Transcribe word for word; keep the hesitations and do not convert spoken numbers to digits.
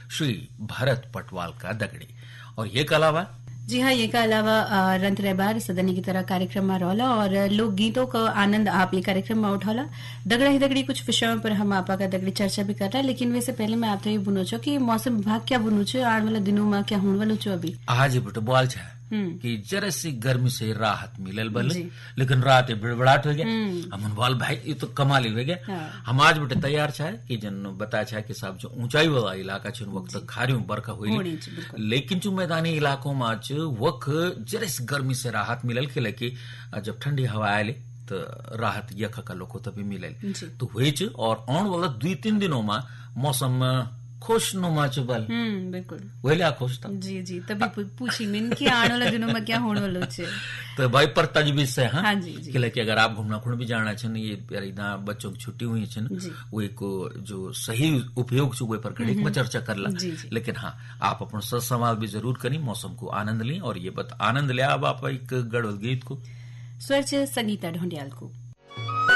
श्री भरत पटवाल का दगड़ी। और ये के अलावा जी हाँ, ये का अलावा रंत रहबार सदनी की तरह कार्यक्रम में रहला और लोकगीतों का आनंद आप ये कार्यक्रम में उठाला। दगड़ा ही दगड़ी कुछ विषयों पर हम आपा का दगड़ी चर्चा भी कर रहा है, लेकिन वैसे पहले मैं आपसे ये बुनो छो कि मौसम विभाग क्या बुनो छो आने वाले दिनों में क्या होने वालो छो अभी आज बेटा बोल छा कि जरा सी गर्मी से राहत मिलल बल, लेकिन रात बिड़बड़ाट हो गया। हम बोल भाई ये तो कमाल हो गया। हाँ। हम आज बेटे तैयार छा कि जन बता छा कि साहब जो ऊंचाई वाला इलाका छ वक्त खारियों बरखा हुई, लेकिन जो मैदानी इलाकों में आज वक्त जरा सी गर्मी से राहत मिलल के लेके जब ठंडी हवा आये तो राहत यख का लोग तभी मिलल तो हुई च। और आने वाला दुई तीन दिनों में मौसम खुशनुमा च बल। हम्म बिल्कुल वही खुश था जी जी तभी पूछी मिन कि आने वाले दिनों में क्या होने वाला है। तो भाई पर तजवीज से हाँ, हाँ जी, जी। कि लेके अगर आप घूमना खुण भी जाना छन ये इतना बच्चों की छुट्टी हुई छन वो एक जो सही उपयोग छे वो पर घड़ी में चर्चा करला। लेकिन हाँ आप अपन सर संवाद भी जरूर करी, मौसम को आनंद लें। और ये बत आनंद ले अब आप एक गढ़ गीत को स्वर संगीता ढोंडियाल को